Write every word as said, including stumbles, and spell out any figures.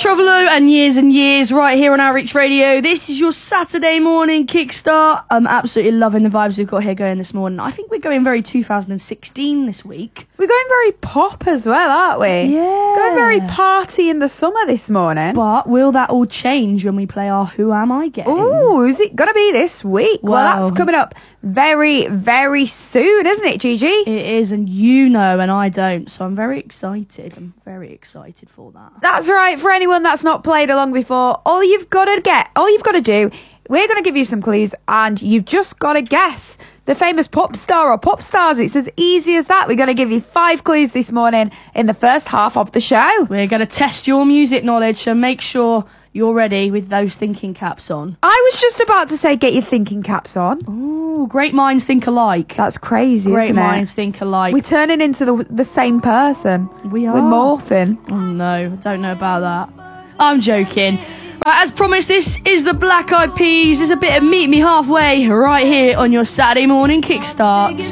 Trovolo and Years and Years right here on Outreach Radio. This is your Saturday morning kickstart. I'm absolutely loving the vibes we've got here going this morning. I think we're going very two thousand sixteen this week. We're going very pop as well, aren't we? Yeah. Going very party in the summer this morning. But will that all change when we play our Who Am I game? Ooh, is it going to be this week? Wow. Well, that's coming up very, very soon, isn't it, Gigi? It is, and you know, and I don't. So I'm very excited. I'm very excited for that. That's right. For anyone that's not played along before, all you've got to get, all you've got to do, we're going to give you some clues, and you've just got to guess the famous pop star or pop stars. It's as easy as that. We're going to give you five clues this morning in the first half of the show. We're going to test your music knowledge, so make sure you're ready with those thinking caps on. I was just about to say, get your thinking caps on. Oh, great minds think alike. That's crazy, Great isn't it? minds think alike. We're turning into the the same person. We are. We're morphing. Oh no, I don't know about that. I'm joking. Right, as promised, this is the Black Eyed Peas. There's a bit of Meet Me Halfway right here on your Saturday morning kickstart.